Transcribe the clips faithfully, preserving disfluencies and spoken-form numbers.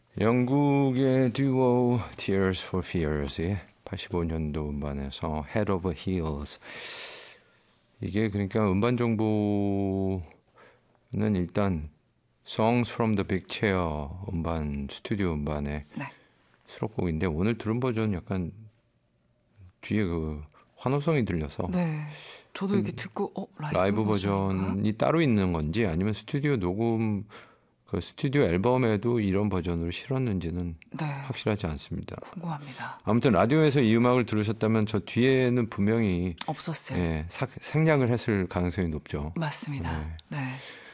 영국의 듀오 Tears for Fears의 팔십오 년도 음반에서 Head Over Heels. 이게 그러니까 음반 정보는 일단 Songs from the Big Chair 음반 스튜디오 음반의 네. 수록곡인데 오늘 들은 버전 약간 뒤에 그 환호성이 들려서 네. 저도 이렇게 듣고 어 라이브, 라이브 버전인가? 버전이 따로 있는 건지 아니면 스튜디오 녹음 그 스튜디오 앨범에도 이런 버전으로 실었는지는 네. 확실하지 않습니다. 궁금합니다. 아무튼 라디오에서 이 음악을 들으셨다면 저 뒤에는 분명히 없었어요. 예, 사, 생략을 했을 가능성이 높죠. 맞습니다. 네. 네.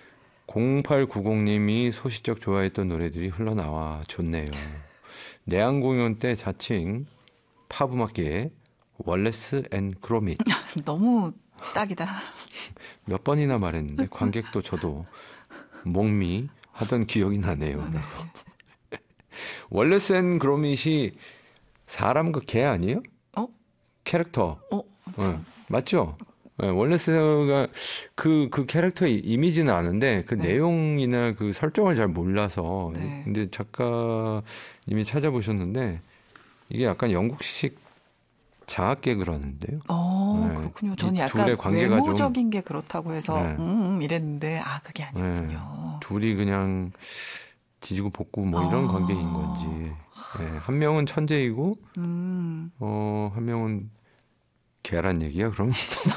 공팔구공님이 소시적 좋아했던 노래들이 흘러나와 좋네요. 내한 공연 때 자칭 팝 음악계의 월레스 앤 그로밋 너무 딱이다. 몇 번이나 말했는데 관객도 저도 목미 하던 기억이 나네요. 네. 월레스 앤 그로밋이 사람과 개 아니에요? 어? 캐릭터. 어? 네, 맞죠? 네, 월레스가 그, 그 캐릭터의 이미지는 아는데 그 네. 내용이나 그 설정을 잘 몰라서. 네. 근데 작가님이 찾아보셨는데 이게 약간 영국식 장학 개그를 하는데요. 어, 네. 그렇군요. 저는 이 약간 둘의 관계가 외모적인 좀, 게 그렇다고 해서 네. 음, 음 이랬는데 아 그게 네. 아니군요. 둘이 그냥 지지고 볶고 뭐 이런 아. 관계인 건지. 네. 한 명은 천재이고 음. 어, 한 명은 개란 얘기야 그럼?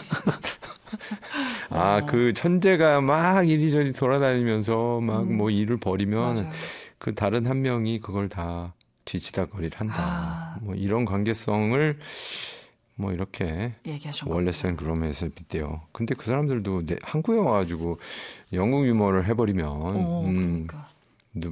아, 그 천재가 막 이리저리 돌아다니면서 막 뭐 음. 일을 벌이면 맞아요. 그 다른 한 명이 그걸 다 뒤치다거리를 한다. 아. 뭐 이런 관계성을 뭐 이렇게 얘기하셨군요. 월레스 앤 그로밋에 빗대요. 근데 그 사람들도 내, 한국에 와가지고 영국 유머를 해버리면 어, 음, 그러니까.